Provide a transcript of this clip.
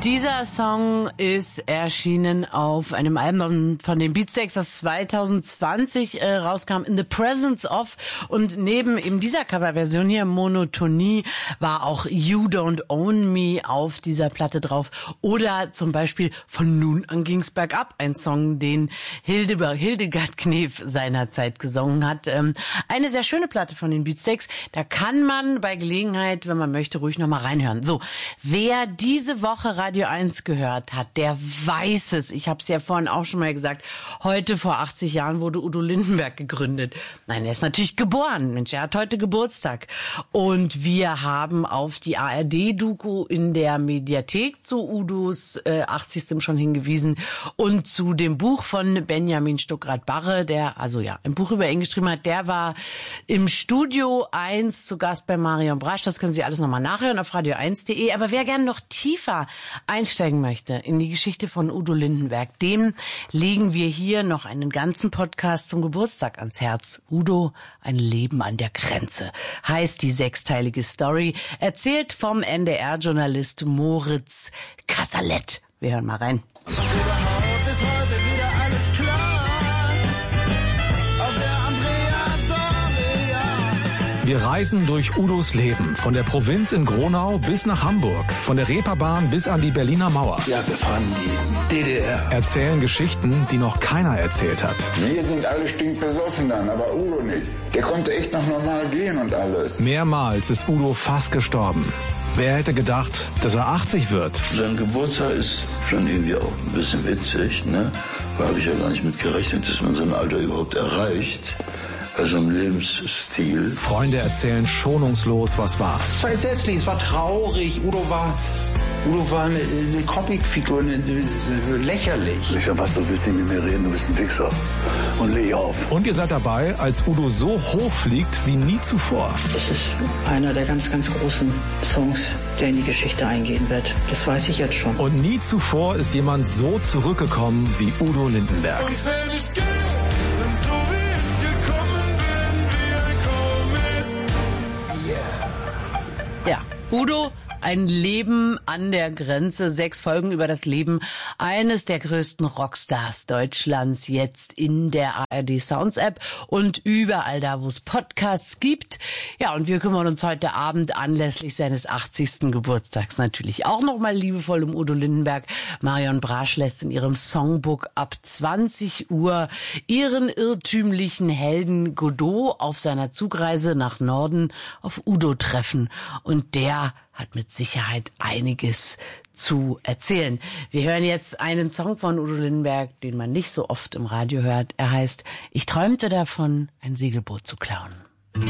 Dieser Song ist erschienen auf einem Album von den Beatsteaks, das 2020 rauskam, In the Presence of. Und neben eben dieser Coverversion hier, Monotonie, war auch You Don't Own Me auf dieser Platte drauf. Oder zum Beispiel Von nun an ging's bergab, ein Song, den Hildegard Knef seinerzeit gesungen hat. Eine sehr schöne Platte von den Beatsteaks. Da kann man bei Gelegenheit, wenn man möchte, ruhig nochmal reinhören. So, wer diese Woche Radio 1 gehört hat, der weiß es. Ich habe es ja vorhin auch schon mal gesagt. Heute vor 80 Jahren wurde Udo Lindenberg gegründet. Nein, er ist natürlich geboren. Mensch, er hat heute Geburtstag. Und wir haben auf die ARD-Doku in der Mediathek zu Udos 80. schon hingewiesen und zu dem Buch von Benjamin Stuckrad-Barre, der also ja ein Buch über ihn geschrieben hat. Der war im Studio 1 zu Gast bei Marion Brasch. Das können Sie alles nochmal nachhören auf radio1.de. Aber wer gerne noch tiefer einsteigen möchte in die Geschichte von Udo Lindenberg, dem legen wir hier noch einen ganzen Podcast zum Geburtstag ans Herz. Udo, ein Leben an der Grenze, heißt die sechsteilige Story, erzählt vom NDR-Journalist Moritz Casalet. Wir hören mal rein. Überhaupt ist heute wieder alles klar. Auf der Andrea Doria. Wir reisen durch Udos Leben, von der Provinz in Gronau bis nach Hamburg, von der Reeperbahn bis an die Berliner Mauer. Ja, wir fahren die DDR. Erzählen Geschichten, die noch keiner erzählt hat. Wir sind alle stinkbesoffen dann, aber Udo nicht. Der konnte echt noch normal gehen und alles. Mehrmals ist Udo fast gestorben. Wer hätte gedacht, dass er 80 wird? Sein Geburtstag ist schon irgendwie auch ein bisschen witzig, ne? Da habe ich ja gar nicht mit gerechnet, dass man so ein Alter überhaupt erreicht. Bei so einem Lebensstil. Freunde erzählen schonungslos, was war. Es war entsetzlich, es war traurig. Udo war eine Comicfigur, lächerlich. Micha, was, du willst nicht mit mir reden, du bist ein Wichser. Und leg auf. Und ihr seid dabei, als Udo so hoch fliegt wie nie zuvor. Das ist einer der ganz, ganz großen Songs, der in die Geschichte eingehen wird. Das weiß ich jetzt schon. Und nie zuvor ist jemand so zurückgekommen wie Udo Lindenberg. Und wenn ich gehe, dann so wie ich gekommen bin, wie ein Comet. Ja, Udo, ein Leben an der Grenze, 6 Folgen über das Leben eines der größten Rockstars Deutschlands, jetzt in der ARD Sounds App und überall da, wo es Podcasts gibt. Ja, und wir kümmern uns heute Abend anlässlich seines 80. Geburtstags natürlich auch nochmal liebevoll um Udo Lindenberg. Marion Brasch lässt in ihrem Songbook ab 20 Uhr ihren irrtümlichen Helden Godot auf seiner Zugreise nach Norden auf Udo treffen. Und der hat mit Sicherheit einiges zu erzählen. Wir hören jetzt einen Song von Udo Lindenberg, den man nicht so oft im Radio hört. Er heißt Ich träumte davon, ein Segelboot zu klauen.